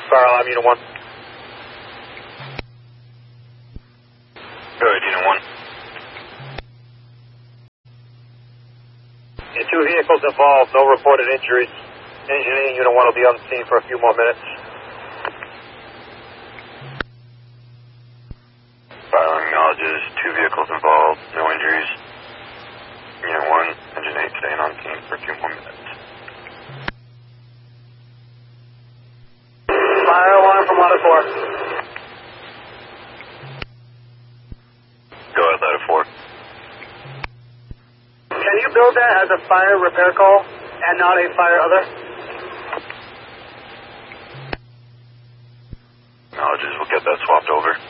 fire alarm, Unit 1. Good, Unit 1. Two vehicles involved, no reported injuries. Engineering Unit 1 will be on the scene for a few more minutes. Fire alarm acknowledges 2 vehicles involved, no injuries. Unit 1, Engine 8 staying on scene for 2 more minutes. Fire alarm from Ladder 4. Go ahead, Ladder 4. Can you build that as a fire repair call and not a fire other? Acknowledges, we'll get that swapped over.